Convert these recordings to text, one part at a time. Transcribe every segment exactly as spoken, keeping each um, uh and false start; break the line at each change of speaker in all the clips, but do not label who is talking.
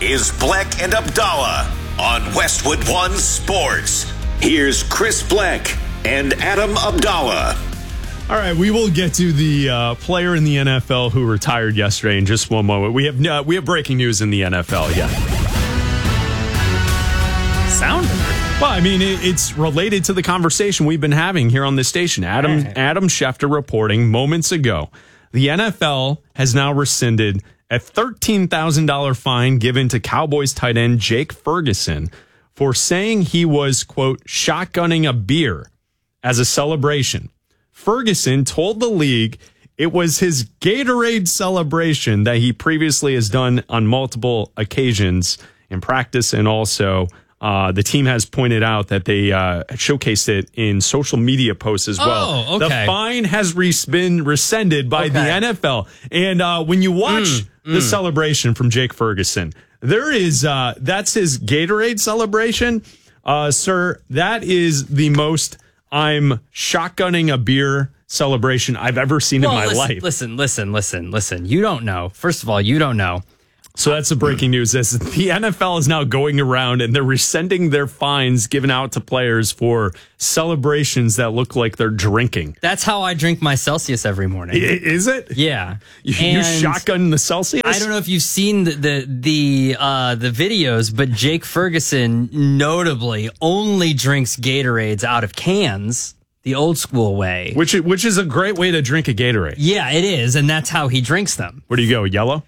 is Bleck and Abdallah on Westwood One Sports. Here's Chris Bleck and Adam Abdallah.
All right, we will get to the uh, player in the N F L who retired yesterday in just one moment. We have uh, we have breaking news in the N F L. Yeah,
sound.
Well, I mean, it, it's related to the conversation we've been having here on this station. Adam Adam Schefter reporting moments ago, the N F L has now rescinded a thirteen thousand dollars fine given to Cowboys tight end Jake Ferguson for saying he was, quote, shotgunning a beer as a celebration. Ferguson told the league it was his Gatorade celebration that he previously has done on multiple occasions in practice, and also uh, the team has pointed out that they uh, showcased it in social media posts as well.
Oh, okay.
The fine has re- been rescinded by okay. the N F L, and uh, when you watch mm, the mm. celebration from Jake Ferguson, there is uh, that's his Gatorade celebration, uh, sir. That is the most I'm shotgunning a beer celebration I've ever seen well, in my
listen,
life.
Listen, listen, listen, listen. You don't know. First of all, you don't know.
So that's the breaking news. Is the N F L is now going around and they're rescinding their fines given out to players for celebrations that look like they're drinking.
That's how I drink my Celsius every morning.
I, is it?
Yeah.
You, you shotgun the Celsius?
I don't know if you've seen the the the, uh, the videos, but Jake Ferguson notably only drinks Gatorades out of cans. The old school way.
Which, which is a great way to drink a Gatorade.
Yeah, it is. And that's how he drinks them.
Where do you go? Yellow?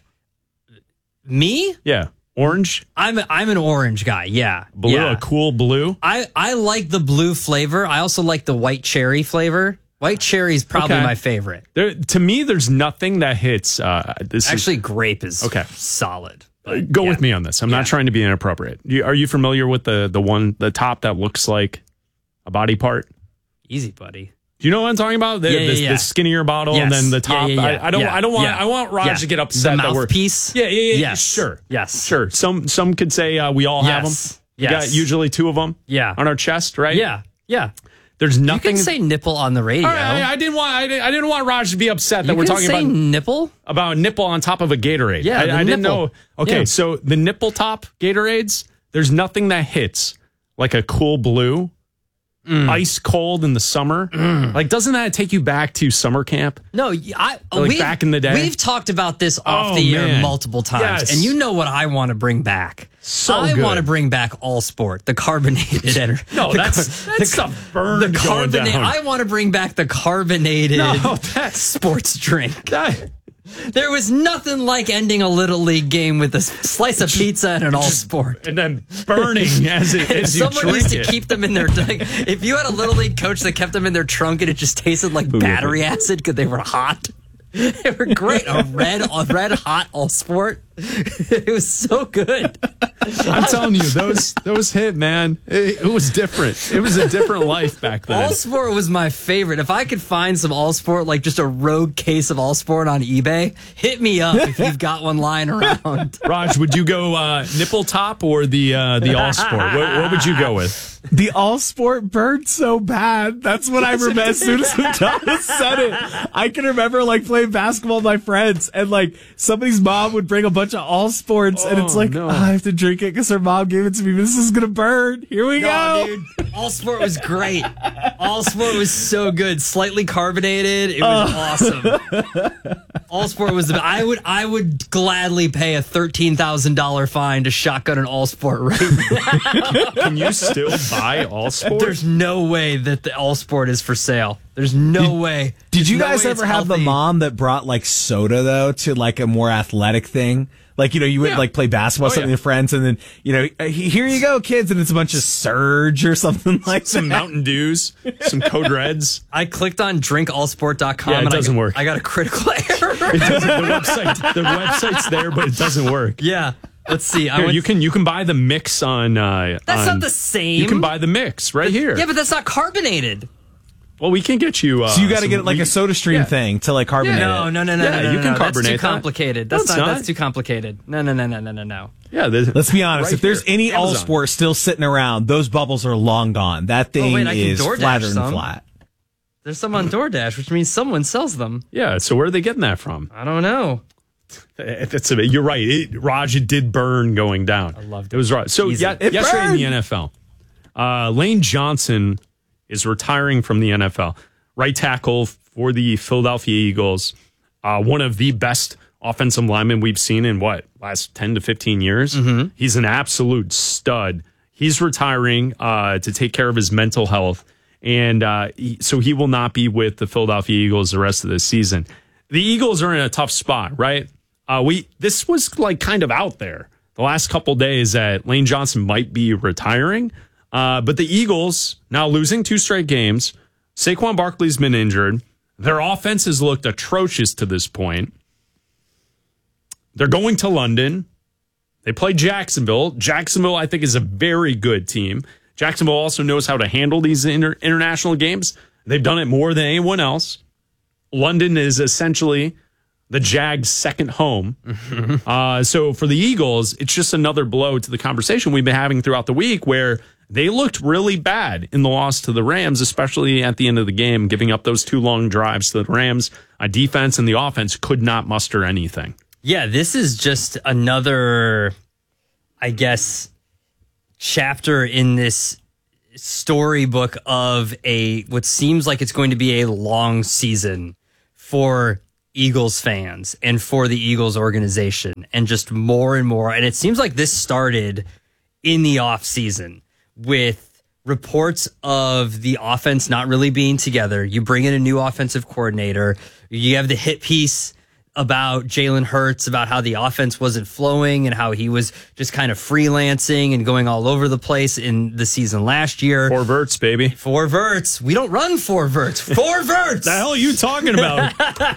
Me?
Yeah. Orange?
I'm I'm an orange guy, yeah.
Blue,
yeah.
a cool blue?
I, I like the blue flavor. I also like the white cherry flavor. White cherry is probably
okay.
my favorite.
There, to me, there's nothing that hits. Uh, this
Actually,
is,
grape is
okay.
solid.
But, Go yeah. with me on this. I'm yeah. not trying to be inappropriate. You, are you familiar with the, the one, the top that looks like a body part?
Easy, buddy.
Do you know what I'm talking about? The,
yeah, yeah,
the,
yeah.
the skinnier bottle
yes.
and then the top.
Yeah, yeah, yeah.
I, I don't.
Yeah,
I don't want.
yeah.
I want Raj
yeah.
to get upset.
The
that
mouthpiece.
Yeah, yeah, yeah.
Yes.
Sure.
Yes.
Sure. Some some could say uh, we all have
yes.
them. We
yes.
got usually two of them.
Yeah.
On our chest, right?
Yeah. Yeah.
There's nothing.
You can say nipple on the radio.
I, I, I didn't want. I didn't, I didn't want Raj to be upset that
you
we're
can
talking
say
about
nipple
about nipple on top of a Gatorade.
Yeah.
I, I didn't know. Okay,
yeah.
so the nipple top Gatorades. There's nothing that hits like a cool blue. Mm. Ice cold in the summer. Mm. Like, doesn't that take you back to summer camp?
No, I
like back in the day.
We've talked about this off
oh,
the air
man.
multiple times,
yes.
and you know what I want to bring back.
So
I
good.
want to bring back All Sport, the carbonated energy.
no,
the
that's
car-
that's
the,
a burn
the
going
carbonate.
down.
I want to bring back the carbonated
no, that's,
sports drink.
That,
There was nothing like ending a Little League game with a slice of pizza and an All Sport.
And then burning as, it, as you
Someone
drink
used to
it.
keep them in their... Like, if you had a Little League coach that kept them in their trunk and it just tasted like
Ooh,
battery
yeah.
acid because they were hot. They were great. A red, a red hot All Sport. It was so good.
I'm telling you, those those hit, man. It, it was different. It was a different life back then.
All Sport was my favorite. If I could find some All Sport, like just a rogue case of All Sport on eBay, hit me up if you've got one lying around.
Raj, would you go uh, nipple top or the uh, the All Sport? What, what would you go with?
The All Sport burned so bad. That's what I remember. As soon as Thomas said it, I can remember like playing basketball with my friends, and like somebody's mom would bring a bunch of All Sports, oh, and it's like
no.
oh, I have to drink it because her mom gave it to me. But this is gonna burn. Here we
no,
go.
Dude. All Sport was great. All Sport was so good. Slightly carbonated. It was uh. awesome. All Sport was the. I would. I would gladly pay a thirteen thousand dollar fine to shotgun an All Sport right now.
Can you still buy All Sport?
There's no way that the All Sport is for sale. There's no
did,
way.
Did
There's
you
no
guys
way
ever
it's
have
healthy.
the mom that brought like soda though to like a more athletic thing? Like, you know, you would
yeah.
like play basketball or
oh,
something
yeah.
with friends, and then, you know, here you go, kids, and it's a bunch of Surge or something like
some
that.
Mountain Dews, some Code Reds.
I clicked on drink all sport dot com.
Yeah, it
and
doesn't
I,
work.
I got a critical error.
It doesn't, the website, the website's there, but it doesn't work.
Yeah. Let's see. I
Here,
went,
you can you can buy the mix on. Uh,
that's
on,
not the same.
You can buy the mix right here.
Yeah, but that's not carbonated.
Well, we can get you. Uh,
So you got to
some-
get like
we-
a Soda Stream
yeah.
thing to like carbonate
No,
it.
no, no, no,
Yeah,
no, no,
you
no,
can
no.
carbonate
That's too
that.
complicated.
No,
That's
it's
not,
not.
That's too complicated. No, no, no, no, no, no, no.
Yeah, there's-
Let's be honest.
right
if there's
here.
any All
Amazon.
Sport still sitting around, those bubbles are long gone. That thing
Oh, wait, I can
is
DoorDash
flatter than
some.
flat.
There's some on DoorDash, which means someone sells them.
Yeah, so where are they getting that from?
I don't know.
That's a, you're right. It, Raj, it did burn going down. I
loved
it. It was right. So
Easy.
yeah,
It
yesterday
burned.
in the N F L, uh, Lane Johnson is retiring from the N F L. Right tackle for the Philadelphia Eagles. Uh, one of the best offensive linemen we've seen in what, last ten to fifteen years. Mm-hmm. He's an absolute stud. He's retiring uh, to take care of his mental health. And uh, he, so he will not be with the Philadelphia Eagles the rest of the season. The Eagles are in a tough spot, right? Uh, we this was like kind of out there the last couple days that Lane Johnson might be retiring. Uh, but the Eagles now losing two straight games. Saquon Barkley's been injured. Their offense has looked atrocious to this point. They're going to London. They play Jacksonville. Jacksonville, I think, is a very good team. Jacksonville also knows how to handle these inter- international games. They've done it more than anyone else. London is essentially the Jags' second home. Mm-hmm. Uh, so for the Eagles, it's just another blow to the conversation we've been having throughout the week where they looked really bad in the loss to the Rams, especially at the end of the game, giving up those two long drives to the Rams. A defense and the offense could not muster anything.
Yeah, this is just another, I guess, chapter in this storybook of a what seems like it's going to be a long season for Eagles fans and for the Eagles organization, and just more and more. And it seems like this started in the off season with reports of the offense not really being together. You bring in a new offensive coordinator. You have the hit piece about Jalen Hurts, about how the offense wasn't flowing and how he was just kind of freelancing and going all over the place in the season last year.
Four verts, baby.
Four verts. We don't run four verts. Four verts.
The hell are you talking about?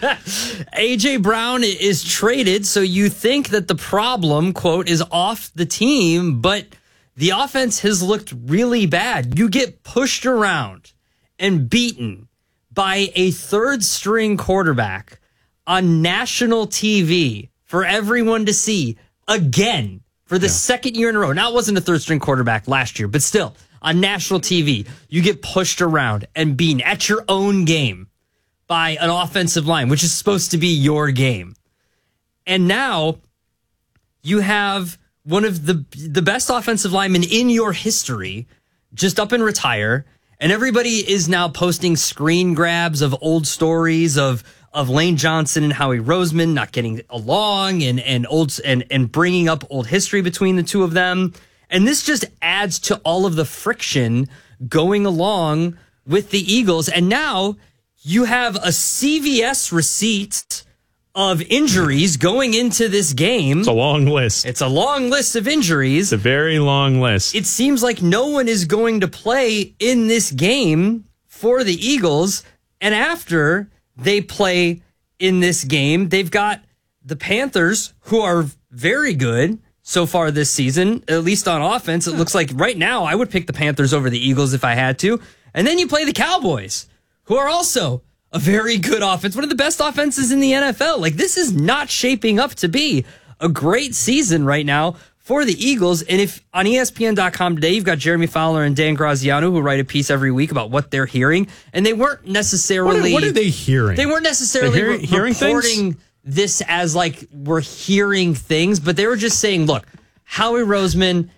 A J Brown is traded, so you think that the problem, quote, is off the team, but the offense has looked really bad. You get pushed around and beaten by a third string quarterback on national T V for everyone to see again for the yeah. second year in a row. Now, it wasn't a third string quarterback last year, but still on national T V, you get pushed around and beaten at your own game by an offensive line, which is supposed to be your game. And now you have one of the the best offensive linemen in your history just up and retire. And everybody is now posting screen grabs of old stories of of Lane Johnson and Howie Roseman not getting along and and old and and bringing up old history between the two of them. And this just adds to all of the friction going along with the Eagles. And now you have a C V S receipt of injuries going into this game.
It's a long list.
It's a long list of injuries.
It's a very long list.
It seems like no one is going to play in this game for the Eagles. And after they play in this game, they've got the Panthers, who are very good so far this season, at least on offense. It looks like right now I would pick the Panthers over the Eagles if I had to. And then you play the Cowboys, who are also a very good offense, one of the best offenses in the N F L. Like, this is not shaping up to be a great season right now for the Eagles. And if on E S P N dot com today, you've got Jeremy Fowler and Dan Graziano, who write a piece every week about what they're hearing. And they weren't necessarily...
What are, what are they hearing?
They weren't necessarily
hear,
re-
hearing
reporting
things?
This as like we're hearing things, but they were just saying, look, Howie Roseman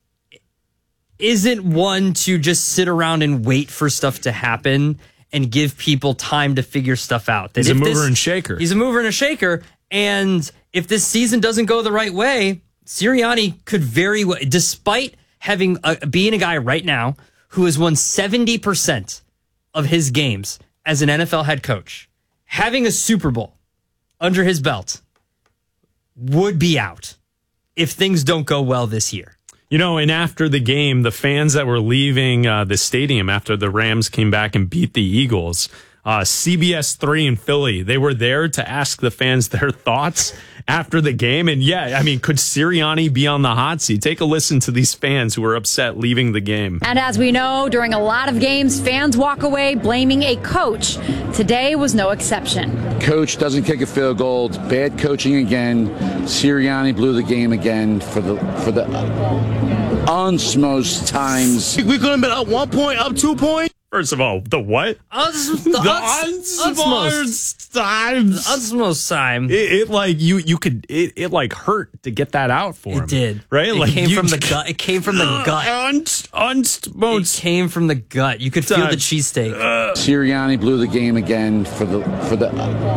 isn't one to just sit around and wait for stuff to happen and give people time to figure stuff out. That
he's a mover
this,
and shaker.
He's a mover and a shaker. And if this season doesn't go the right way, Sirianni could very well, despite having a, being a guy right now who has won seventy percent of his games as an N F L head coach, having a Super Bowl under his belt, would be out if things don't go well this year.
You know, and after the game, the fans that were leaving uh, the stadium after the Rams came back and beat the Eagles, uh, C B S three in Philly, they were there to ask the fans their thoughts after the game. And yeah, I mean, could Sirianni be on the hot seat? Take a listen to these fans who were upset leaving the game.
And as we know, during a lot of games, fans walk away blaming a coach. Today was no exception.
Coach doesn't kick a field goal. It's bad coaching again. Sirianni blew the game again for the for the unsmost times.
We could have been up one point, up two points.
First of all, the what?
Uns- the uns-
unsmosed times.
Unsmosed time.
It, it like you you could it, it like hurt to get that out for him.
It did.
Right?
It
like
came
you,
from the gut. It came from the gut.
Uns,
It
unsmosed.
came from the gut. You could feel the
Times.
cheesesteak.
Sirianni blew the game again for the for the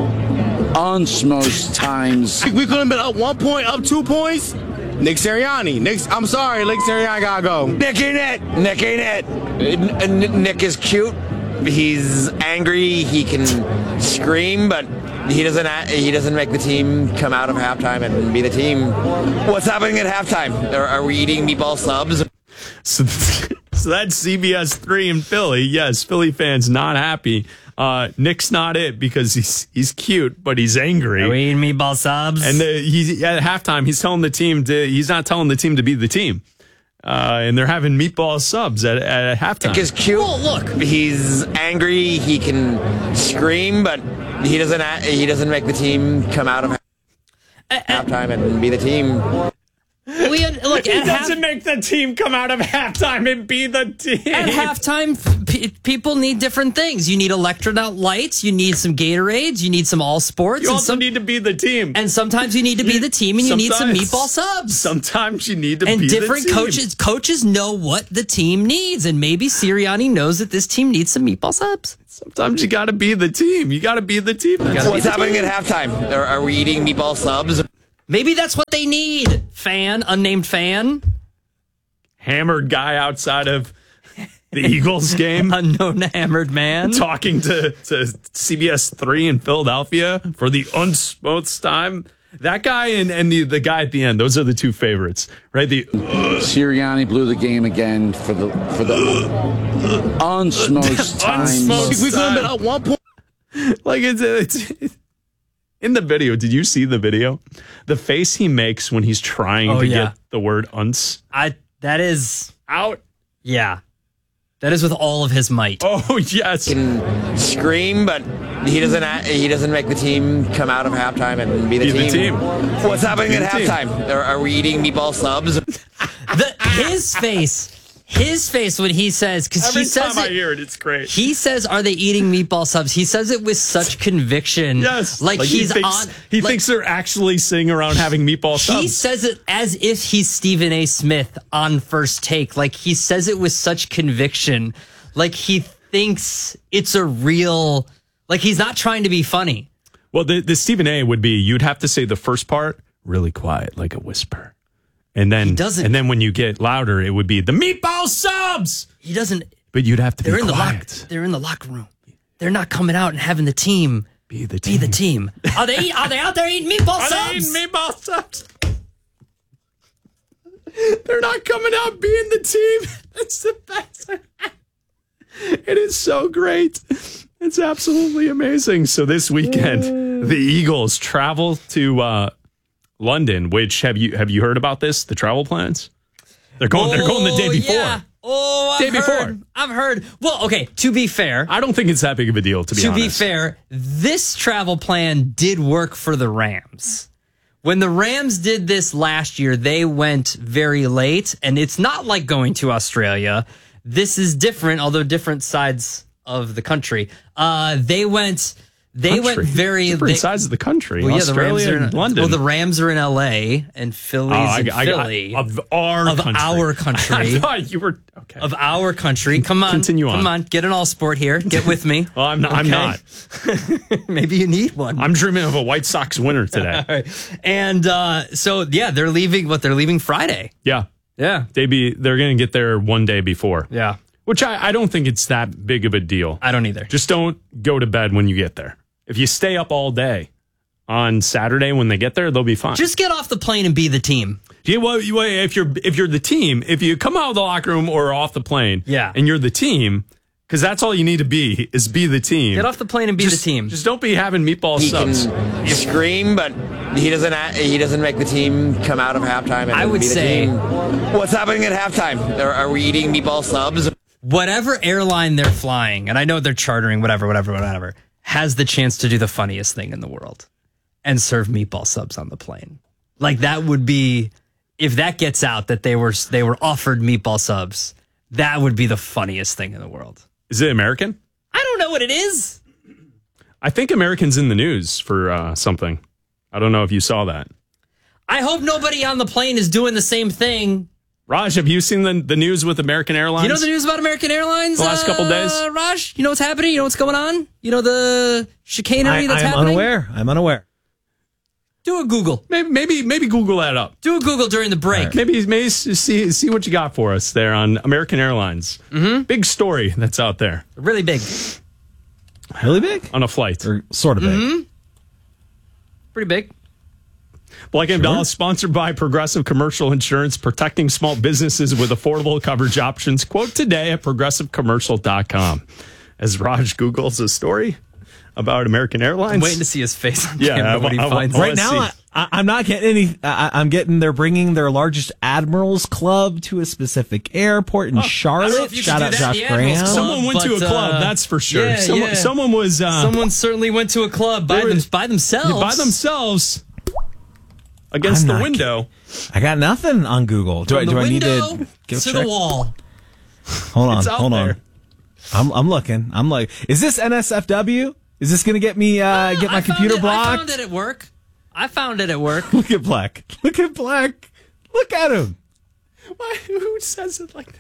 unsmosed times.
We could have been up one point, up two points. Nick Sirianni. Nick, I'm sorry, Nick Sirianni gotta go.
Nick ain't it. Nick ain't it. N- N- Nick is cute. He's angry. He can scream, but he doesn't. He doesn't make the team come out of halftime and be the team. What's happening at halftime? Are, are we eating meatball subs?
So, so that's C B S three in Philly. Yes, Philly fans not happy. Uh, Nick's not it because he's he's cute, but he's angry.
Are we eating meatball subs?
And the, he's at halftime. He's telling the team to. He's not telling the team to be the team. Uh, and they're having meatball subs at, at halftime.
Nick is cute.
Well, look.
He's angry. He can scream, but he doesn't. He doesn't make the team come out of halftime and be the team.
We had, look,
He
at,
doesn't
half,
make the team come out of halftime and be the team.
at halftime, p- people need different things. You need electronaut lights. You need some Gatorades. You need some all sports.
You
and,
also
some,
need to be the team.
and sometimes you need to be the team, and you need some
Sometimes-
meatball subs.
Sometimes you need to
and
be
different
the team.
coaches coaches know what the team needs, and maybe Sirianni knows that this team needs some meatball subs.
Sometimes you got to be the team. You got to be the team. That's
What's happening at halftime? Are, are we eating meatball subs?
Maybe that's what they need. Fan, unnamed fan,
hammered guy outside of the Eagles game.
unknown hammered man.
Talking to, to C B S three in Philadelphia for the unsmoked time. That guy and, and the, the guy at the end, those are the two favorites, right? The
Sirianni blew the game again for the for the unsmosed times.
Unsmoked
We could have been up one point.
like it's, it's, it's in the video. Did you see the video? The face he makes when he's trying
Oh,
to
yeah.
get the word uns
I that is
out.
yeah. That is with all of his might.
Oh yes.
Can scream, but he doesn't. He doesn't make the team come out of halftime and be the
Be the
team.
team.
What's happening
Be
at
the team.
halftime? Are, are we eating meatball subs?
The, his face, his face when he says, because
Every
he says
time I
it,
hear it, it's great.
he says, "Are they eating meatball subs?" He says it with such conviction.
Yes,
like, he's
he thinks,
on.
He
like,
thinks they're actually sitting around having meatball
He
subs.
says it as if he's Stephen A. Smith on First Take. Like he says it with such conviction. Like he thinks it's a real. Like he's not trying to be funny.
Well, the, the Stephen A. would be you'd have to say the first part really quiet, like a whisper, and then
doesn't.
and then when you get louder, it would be the meatball subs.
He doesn't.
But you'd have to
They're
be
in the
quiet.
lock. They're in the locker room. They're not coming out and having the team
Be the
be
team.
the team. Are they? Are they out there eating meatball
Are
subs?
they eating meatball subs? They're not coming out being the team. It's the best. It is so great. It's absolutely amazing. So this weekend, the Eagles travel to uh, London. Which have you have you heard about this? The travel plans? They're going. they're going the day
Oh,
before.
yeah. Oh, I've
Day before.
heard. I've heard. Well, okay. To be fair,
I don't think it's that big of a deal. To be
to
honest.
be fair, this travel plan did work for the Rams. When the Rams did this last year, they went very late, and it's not like going to Australia. This is different, although different sides of the country. Uh, they went. They
Country.
went very
different
they,
sides of the country.
Well, yeah, the
Australia
Rams are in
and London.
Well, the Rams are in L A and Philly's
Oh, I,
in
I,
Philly.
I, of our
Of
country.
our country.
I thought you were okay.
of our country. Come on.
Continue on.
Come on. Get an all sport here. Get with me.
well, I'm not. I'm
Okay.
not.
Maybe you need one.
I'm dreaming of a White Sox winner today.
All right. And uh, so, yeah, they're leaving. What? They're leaving Friday.
Yeah,
Yeah.
they be they're going to get there one day before.
Yeah.
Which I, I don't think it's that big of a deal.
I don't either.
Just don't go to bed when you get there. If you stay up all day on Saturday when they get there, they'll be fine.
Just get off the plane and be the team.
Yeah, well, you- well, if you're if you're the team, if you come out of the locker room or off the plane,
Yeah.
and you're the team, because that's all you need to be is be the team.
Get off the plane and be
just,
the team.
Just don't be having meatball
He
subs.
can scream, but he doesn't. He doesn't make the team come out of halftime and
I would
be the
say-
team. What's happening at halftime? Are, are we eating meatball subs?
Whatever airline they're flying, and I know they're chartering, whatever, whatever, whatever, has the chance to do the funniest thing in the world and serve meatball subs on the plane. Like that would be, if that gets out that they were they were offered meatball subs, that would be the funniest thing in the world.
Is it American?
I don't know what it is.
I think American's in the news for uh, something. I don't know if you saw that.
I hope nobody on the plane is doing the same thing.
Raj, have you seen the, the news with American Airlines?
You know the news about American Airlines?
The last uh, couple days?
Raj, you know what's happening? You know what's going on? You know the chicanery
I,
that's
I'm
happening?
I'm unaware. I'm unaware.
Do a Google.
Maybe, maybe, maybe Google that up.
Do a Google during the break.
Right. Maybe, maybe see see what you got for us there on American Airlines.
Mm-hmm.
Big story that's out there.
Really big.
Really big?
On a flight.
Or sort of big.
Mm-hmm. Pretty big.
Black and
Sure.
Abdallah, sponsored by Progressive Commercial Insurance, protecting small businesses with affordable coverage options. Quote today at progressive commercial dot com. As Raj Googles a story about American Airlines.
I'm waiting to see his face on
Yeah,
camera
I,
when he
I,
finds
I,
it.
Right now, I, I, I'm not getting any. I, I'm getting. They're bringing their largest Admirals Club to a specific airport in
I don't know
Charlotte.
if you
Shout
could
out
do that
Josh
in the Admirals
Graham.
Club.
Someone went to a
But,
club,
uh,
that's for sure.
yeah,
someone,
yeah.
someone was uh,
Someone certainly went to a club by,
They were-
them, by themselves.
by themselves against
I'm
the
not
window.
I got nothing on Google. Do I?
From
Do
the
I need
window
to give a
to
check?
the wall.
Hold on.
It's out
Hold
there.
on. I'm. I'm looking. I'm like. Is this N S F W? Is this going to get me? Uh, get my
I found
computer
it, I
blocked?
found it at work. I found it at work.
Look at Black. Look at Black. Look at him.
Why, who says it like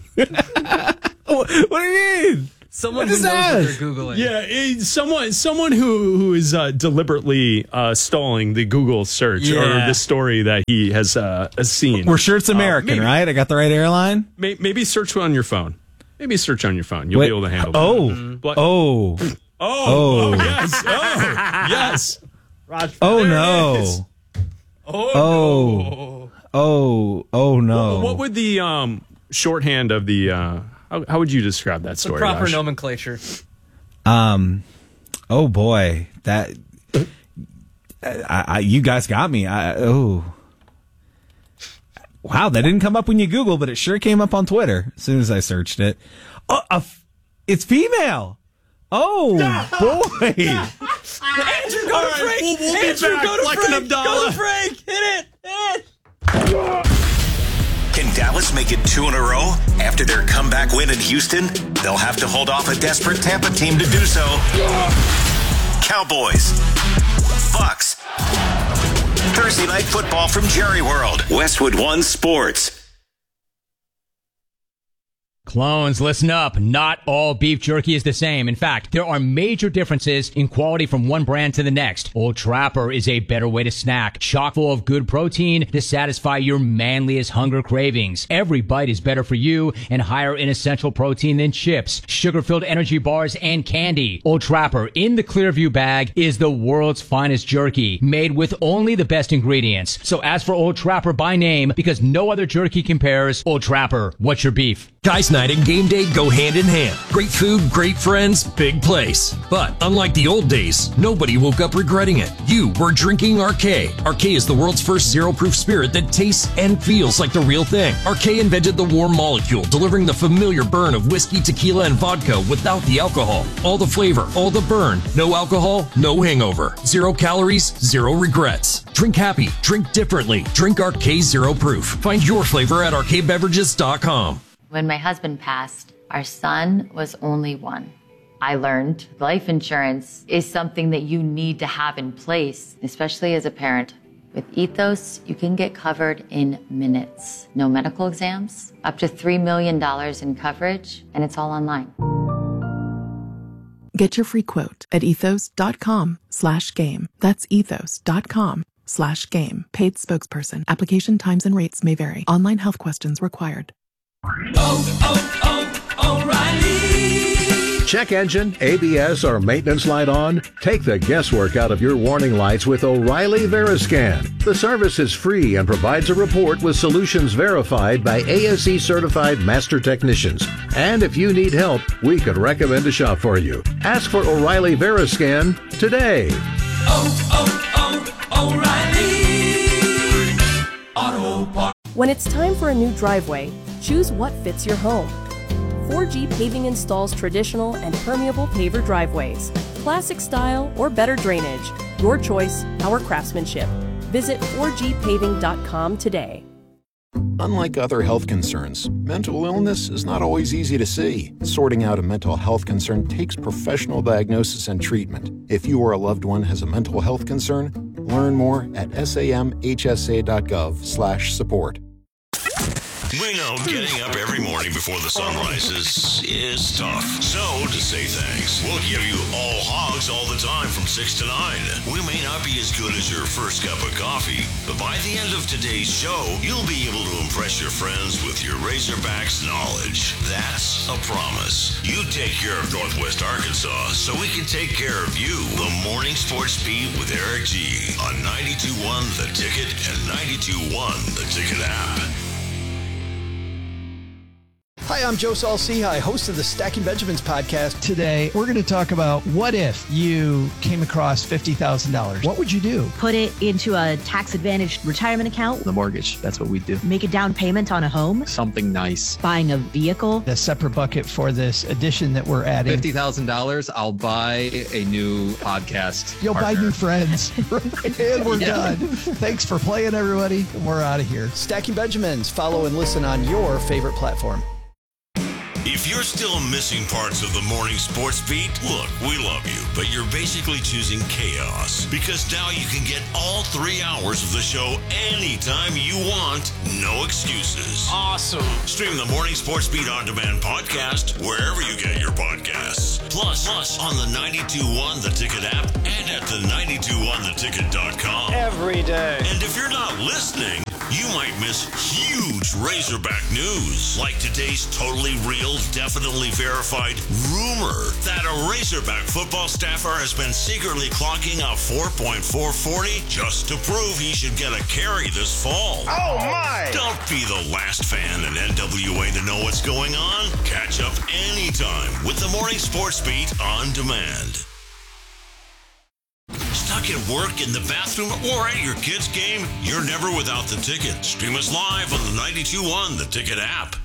that?
What, what do you mean?
Someone
What
who
is
knows
that?
what they're Googling.
Yeah, it, someone someone who who is uh, deliberately uh, stalling the Google search or
Yeah.
the story that he has uh, seen.
We're sure it's American,
maybe.
right? I got the right airline.
May, maybe search on your phone. Maybe search on your phone. You'll
Wait.
be able to handle that.
Oh.
But-
Oh.
oh,
Oh.
oh, yes, oh, yes. Raj,
Oh
there it
no.
is. Oh,
Oh.
no.
Oh. Oh no.
What would the um, shorthand of the? Uh, how, how would you describe that
The
story?
proper
Raj?
nomenclature.
Um. Oh boy. That. I, I. You guys got me. I. Oh. Wow. That didn't come up when you Google, but it sure came up on Twitter as soon as I searched it. Oh. A f- it's female. Oh boy.
Andrew, go
All
to
right,
Frank.
we'll- we'll be
Andrew,
back.
go to
Black and
Frank.
Abdallah.
Go to Frank. Hit it. Hit it.
Can Dallas make it two in a row? After their comeback win in Houston, they'll have to hold off a desperate Tampa team to do so. Cowboys. Bucks. Thursday Night Football from Jerry World. Westwood One Sports.
Clones, listen up. Not all beef jerky is the same. In fact, there are major differences in quality from one brand to the next. Old Trapper is a better way to snack, chock full of good protein to satisfy your manliest hunger cravings. Every bite is better for you and higher in essential protein than chips, sugar-filled energy bars, and candy. Old Trapper in the Clearview bag is the world's finest jerky, made with only the best ingredients. So ask for Old Trapper by name because no other jerky compares. Old Trapper, what's your beef?
Guys night and game day go hand in hand. Great food, great friends, big place. But unlike the old days, nobody woke up regretting it. You were drinking R K. R K is the world's first zero-proof spirit that tastes and feels like the real thing. R K invented the warm molecule, delivering the familiar burn of whiskey, tequila, and vodka without the alcohol. All the flavor, all the burn. No alcohol, no hangover. Zero calories, zero regrets. Drink happy, drink differently. Drink R K Zero Proof. Find your flavor at R K beverages dot com.
When my husband passed, our son was only one. I learned life insurance is something that you need to have in place, especially as a parent. With Ethos, you can get covered in minutes. No medical exams, up to three million dollars in coverage, and it's all online.
Get your free quote at ethos.com slash game. That's ethos.com slash game. Paid spokesperson. Application times and rates may vary. Online health questions required.
Oh, oh, oh, O'Reilly. Check engine, A B S, or maintenance light on? Take the guesswork out of your warning lights with O'Reilly Veriscan. The service is free and provides a report with solutions verified by A S E certified master technicians. And if you need help, we could recommend a shop for you. Ask for O'Reilly Veriscan today.
Oh, oh, oh, O'Reilly Auto Parts. When it's time for a new driveway, choose what fits your home. four G Paving installs traditional and permeable paver driveways, classic style or better drainage. Your choice, our craftsmanship. Visit four G paving dot com today.
Unlike other health concerns, mental illness is not always easy to see. Sorting out a mental health concern takes professional diagnosis and treatment. If you or a loved one has a mental health concern, learn more at samhsa.gov slash support.
We know getting up every morning before the sun rises is tough. So, to say thanks, we'll give you all hogs all the time from six to nine. We may not be as good as your first cup of coffee, but by the end of today's show, you'll be able to impress your friends with your Razorbacks knowledge. That's a promise. You take care of Northwest Arkansas so we can take care of you. The Morning Sports Beat with Eric G. on ninety-two point one The Ticket and ninety-two point one The Ticket app.
Hi, I'm Joe Saul-Sehy, host of the Stacking Benjamins podcast. Today, we're going to talk about what if you came across fifty thousand dollars. What would you do?
Put it into a tax-advantaged retirement account.
The mortgage. That's what we do.
Make a down payment on a home.
Something nice.
Buying a vehicle.
A separate bucket for this addition that we're adding.
fifty thousand dollars, I'll buy a new podcast
You'll
partner.
buy new friends. And we're
Yeah.
done. Thanks for playing, everybody. We're out of here. Stacking Benjamins. Follow and listen on your favorite platform.
If you're still missing parts of the Morning Sports Beat, look, we love you, but you're basically choosing chaos because now you can get all three hours of the show anytime you want, no excuses.
Awesome.
Stream the Morning Sports Beat On Demand podcast wherever you get your podcasts. Plus, plus on the ninety-two point one The Ticket app and at the ninety-two point one the ticket dot com.
Every day.
And if you're not listening, you might miss huge Razorback news, like today's totally real, definitely verified rumor that a Razorback football staffer has been secretly clocking a four point four forty just to prove he should get a carry this fall.
Oh, my!
Don't be the last fan in N W A to know what's going on. Catch up anytime with the Morning Sports Beat on demand. Stuck at work, in the bathroom, or at your kid's game? You're never without The Ticket. Stream us live on the ninety-two point one The Ticket app.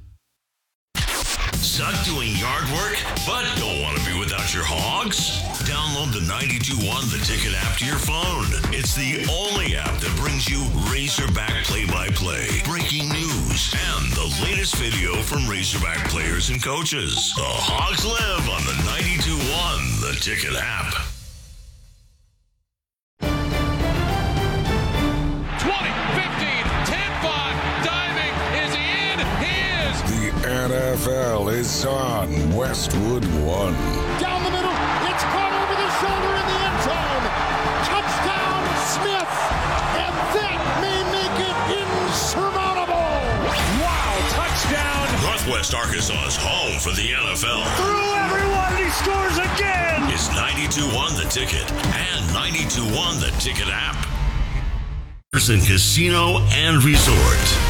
Suck doing yard work, but don't want to be without your hogs? Download the ninety-two point one The Ticket app to your phone. It's the only app that brings you Razorback play-by-play, breaking news, and the latest video from Razorback players and coaches. The Hogs live on the ninety-two point one The Ticket app.
N F L is on Westwood One.
Down the middle, it's caught over the shoulder in the end zone. Touchdown, Smith, and that may make it insurmountable. Wow, touchdown.
Northwest Arkansas's home for the N F L.
Through everyone, he scores again.
It's ninety-two point one The Ticket and ninety-two point one The Ticket app. Casino and Resort.